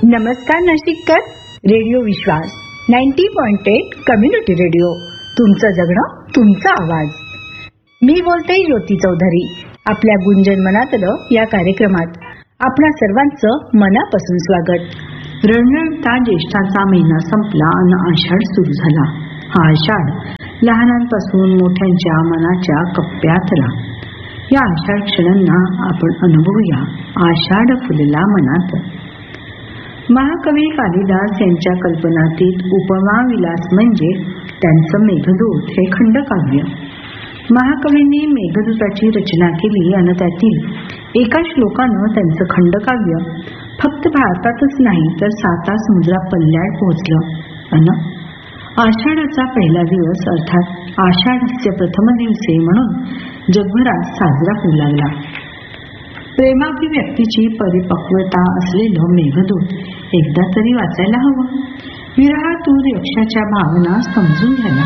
नमस्कार नाशिककर. रेडिओ विश्वास 90.8 community radio. तुमचं जगणं तुमचा आवाज. मी बोलते ज्योती चौधरी. आपल्या गुंजन मनातलं या कार्यक्रमात आपणा सर्वांचं मनापासून स्वागत. रणरणता ज्येष्ठाचा महिना संपला आणि आषाढ सुरू झाला. हा आषाढ लहानांपासून मोठ्यांच्या मनाच्या कप्प्यात राहा. या आषाढ क्षणांना आपण अनुभवूया. आषाढ फुलला मनात. महाकवी कालिदास यांच्या कल्पनातीत उपमा विलास म्हणजे त्यांचं मेघदूत हे खंडकाव्य. महाकवींनी मेघदूताची रचना केली आणि त्यातील एका श्लोकानं त्यांचं खंडकाव्य फक्त भारतातच नाही तर 7 समुद्रा पल्ल्याड पोहोचलं. अन आषाढाचा पहिला दिवस अर्थात आषाढस्य प्रथम दिवसे म्हणून जगभरात साजरा होऊ लागला. प्रेमाभिव्यक्तीची परिपक्वता असलेलं मेघदूत एकदा तरी वाचायला हवं. विरहातून यक्षाच्या भावना समजून घ्यायला